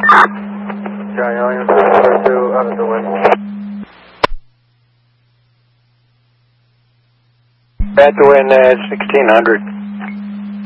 Charlie Williams, 2 out of the wind. At the wind, 1600.